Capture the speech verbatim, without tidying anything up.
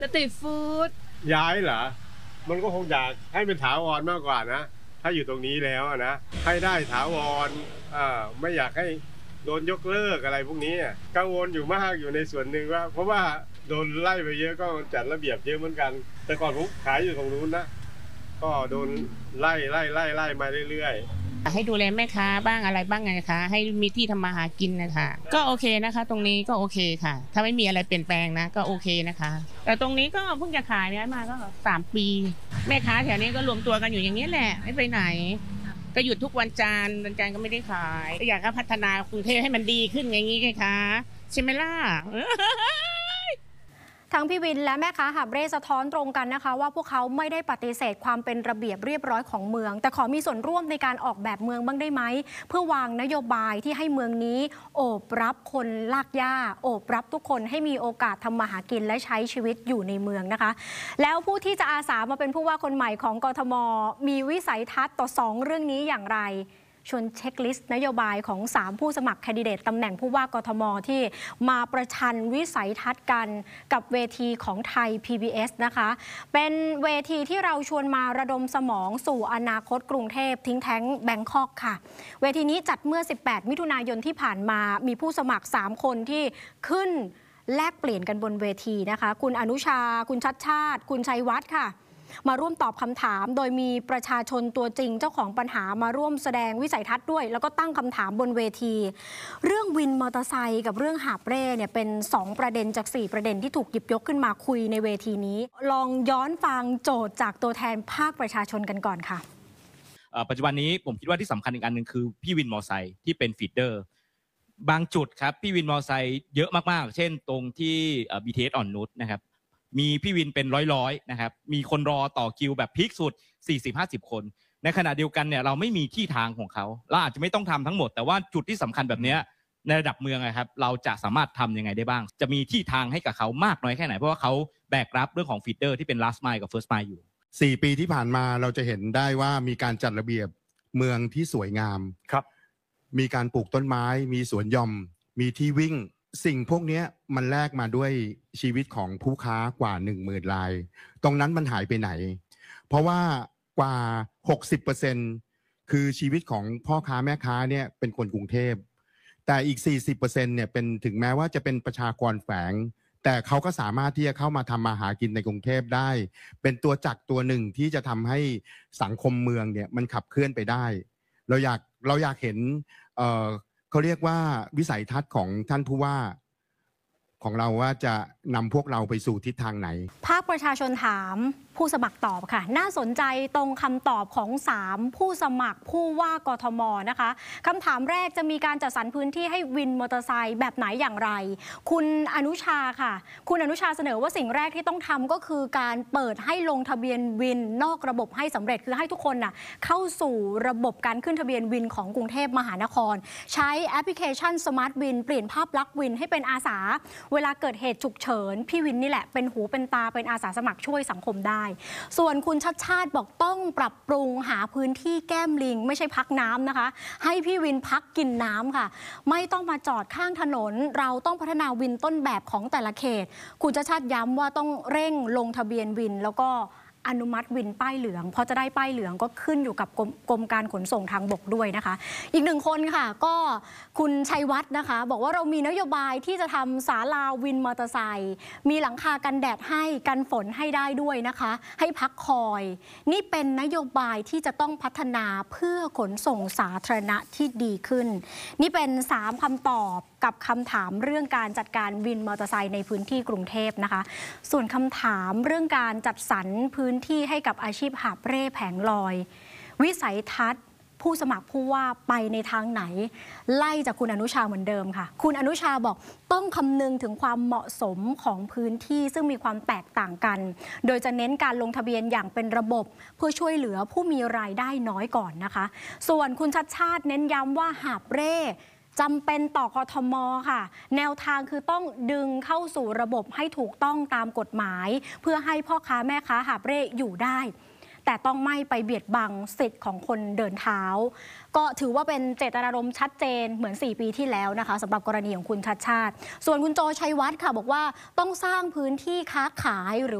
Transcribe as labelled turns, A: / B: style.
A: สตรีทฟู้ด
B: ย้ายเหรอมันก็คงอยากให้เป็นถาวรมากกว่านะถ้าอยู่ตรงนี้แล้วนะให้ได้ถาวรอ่าไม่อยากให้โดนยกเลิกอะไรพวกนี้กังวลอยู่มากอยู่ในส่วนหนึ่งว่าเพราะว่าโดนไล่ไปเยอะก็จัดระเบียบเยอะเหมือนกันแต่ก่อนผมขายอยู่ตรงนู้นนะก็โดนไล่ไล่ไล่ไล่มาเรื่อยๆ
A: ให้ดูแลแม่ค้าบ้างอะไรบ้างไงคะให้มีที่ทำมาหากินนะคะก็โอเคนะคะตรงนี้ก็โอเคค่ะถ้าไม่มีอะไรเปลี่ยนแปลงนะก็โอเคนะคะแต่ตรงนี้ก็เพิ่งจะขายเนี่ยมาก็สามปีแม่ค้าแถวนี้ก็รวมตัวกันอยู่อย่างนี้แหละไม่ไปไหนก็หยุดทุกวันจันทร์วันจันทร์ก็ไม่ได้ขายอยากให้พัฒนากรุงเทพให้มันดีขึ้นอย่างนี้ไงคะใช่ไหมล่ะ
C: ทั้งพี่วินและแม่ค้าหาบเร่สะท้อนตรงกันนะคะว่าพวกเขาไม่ได้ปฏิเสธความเป็นระเบียบเรียบร้อยของเมืองแต่ขอมีส่วนร่วมในการออกแบบเมืองบ้างได้ไหมเพื่อวางนโยบายที่ให้เมืองนี้โอบรับคนลากหญ้าโอบรับทุกคนให้มีโอกาสทำมาหากินและใช้ชีวิตอยู่ในเมืองนะคะแล้วผู้ที่จะอาสามาเป็นผู้ว่าคนใหม่ของกทมมีวิสัยทัศน์ต่อสองเรื่องนี้อย่างไรชวนเช็คลิสต์นโยบายของสามผู้สมัครแคนดิเดตตำแหน่งผู้ว่ากทมที่มาประชันวิสัยทัศน์กันกับเวทีของไทย พี บี เอส นะคะเป็นเวทีที่เราชวนมาระดมสมองสู่อนาคตกรุงเทพทิ้งแท้งแบงคอกค่ะเวทีนี้จัดเมื่อสิบแปดมิถุนายนที่ผ่านมามีผู้สมัครสามคนที่ขึ้นแลกเปลี่ยนกันบนเวทีนะคะคุณอนุชาคุณชัดชาติคุณชัยวัฒน์ค่ะมาร่วมตอบคำถามโดยมีประชาชนตัวจริงเจ้าของปัญหามาร่วมแสดงวิสัยทัศน์ด้วยแล้วก็ตั้งคำถามบนเวทีเรื่องวินมอเตอร์ไซค์กับเรื่องหาบเร่เนี่ยเป็นสองประเด็นจากสี่ประเด็นที่ถูกหยิบยกขึ้นมาคุยในเวทีนี้ลองย้อนฟังโจทย์จากตัวแทนภาคประชาชนกันก่อนค่ะ
D: ปัจจุบันนี้ผมคิดว่าที่สำคัญอีกอันหนึ่งคือพี่วินมอเตอร์ไซค์ที่เป็นฟีดเดอร์บางจุดครับพี่วินมอเตอร์ไซค์เยอะมากๆเช่นตรงที่ บี ที เอส อ่อนนุชนะครับมีพี่วินเป็นร้อยๆนะครับมีคนรอต่อคิวแบบพีคสุด สี่สิบห้าสิบ คนในขณะเดียวกันเนี่ยเราไม่มีที่ทางของเขาเราอาจจะไม่ต้องทำทั้งหมดแต่ว่าจุดที่สำคัญแบบนี้ในระดับเมืองนะครับเราจะสามารถทำยังไงได้บ้างจะมีที่ทางให้กับเขามากน้อยแค่ไหนเพราะว่าเขาแบกรับเรื่องของฟีดเดอร์ที่เป็น last mile กับ first mile อยู่
E: สี่ปีที่ผ่านมาเราจะเห็นได้ว่ามีการจัดระเบียบเมืองที่สวยงามครับมีการปลูกต้นไม้มีสวนหย่อมมีที่วิ่งสิ่งพวกนี้มันแลกมาด้วยชีวิตของผู้ค้ากว่า หนึ่งหมื่น รายตรงนั้นมันหายไปไหนเพราะว่ากว่า หกสิบเปอร์เซ็นต์ คือชีวิตของพ่อค้าแม่ค้าเนี่ยเป็นคนกรุงเทพแต่อีก สี่สิบเปอร์เซ็นต์ เนี่ยเป็นถึงแม้ว่าจะเป็นประชากรแฝงแต่เขาก็สามารถที่จะเข้ามาทำมาหากินในกรุงเทพได้เป็นตัวจักรตัวหนึ่งที่จะทำให้สังคมเมืองเนี่ยมันขับเคลื่อนไปได้เราอยากเราอยากเห็นเอ่อเขาเรียกว่าวิสัยทัศน์ของท่านผู้ว่าของเราว่าจะนำพวกเราไปสู่ทิศทางไหน
C: ภาคประชาชนถามผู้สมัครตอบค่ะน่าสนใจตรงคำตอบของสามผู้สมัครผู้ว่ากทมนะคะคำถามแรกจะมีการจัดสรรพื้นที่ให้วินมอเตอร์ไซค์แบบไหนอย่างไรคุณอนุชาค่ะคุณอนุชาเสนอว่าสิ่งแรกที่ต้องทำก็คือการเปิดให้ลงทะเบียนวินนอกระบบให้สำเร็จคือให้ทุกคนน่ะเข้าสู่ระบบการขึ้นทะเบียนวินของกรุงเทพมหานครใช้แอปพลิเคชันสมาร์ทวินเปลี่ยนภาพลักษณ์วินให้เป็นอาสาเวลาเกิดเหตุฉุกเฉินพี่วินนี่แหละเป็นหูเป็นตาเป็นอาสาสมัครช่วยสังคมได้ส่วนคุณชัดชาติบอกต้องปรับปรุงหาพื้นที่แก้มลิงไม่ใช่พักน้ำนะคะให้พี่วินพักกินน้ำค่ะไม่ต้องมาจอดข้างถนนเราต้องพัฒนาวินต้นแบบของแต่ละเขตคุณชัดชาติย้ำว่าต้องเร่งลงทะเบียนวินแล้วก็อนุมัติวินป้ายเหลืองพอจะได้ป้ายเหลืองก็ขึ้นอยู่กับกรมกรมการขนส่งทางบกด้วยนะคะอีกหนึ่งคนค่ะก็คุณชัยวัฒน์นะคะบอกว่าเรามีนโยบายที่จะทำศาลาวินมอเตอร์ไซค์มีหลังคากันแดดให้กันฝนให้ได้ด้วยนะคะให้พักคอยนี่เป็นนโยบายที่จะต้องพัฒนาเพื่อขนส่งสาธารณะที่ดีขึ้นนี่เป็นสามคำตอบกับคำถามเรื่องการจัดการวินมอเตอร์ไซค์ในพื้นที่กรุงเทพนะคะส่วนคำถามเรื่องการจัดสรรพื้นที่ให้กับอาชีพหาบเร่แผงลอยวิสัยทัศน์ผู้สมัครผู้ว่าไปในทางไหนไล่จากคุณอนุชาเหมือนเดิมค่ะคุณอนุชาบอกต้องคำนึงถึงความเหมาะสมของพื้นที่ซึ่งมีความแตกต่างกันโดยจะเน้นการลงทะเบียนอย่างเป็นระบบเพื่อช่วยเหลือผู้มีรายได้น้อยก่อนนะคะส่วนคุณชัดชาติเน้นย้ำว่าหาบเร่จำเป็นต่อกทมค่ะแนวทางคือต้องดึงเข้าสู่ระบบให้ถูกต้องตามกฎหมายเพื่อให้พ่อค้าแม่ค้าหาบเร่อยู่ได้แต่ต้องไม่ไปเบียดบังสิทธิ์ของคนเดินเท้าก็ถือว่าเป็นเจตนารมณ์ชัดเจนเหมือนสี่ปีที่แล้วนะคะสำหรับกรณีของคุณชัดชาติส่วนคุณโจชัยวัฒน์ค่ะบอกว่าต้องสร้างพื้นที่ค้าขายหรือ